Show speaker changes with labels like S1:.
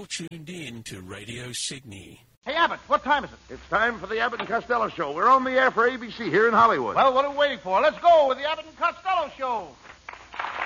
S1: You're tuned in to Radio Sydney.
S2: Hey, Abbott, what time is it?
S3: It's time for the Abbott and Costello Show. We're on the air for ABC here in Hollywood.
S2: Well, what are we waiting for? Let's go with the Abbott and Costello Show.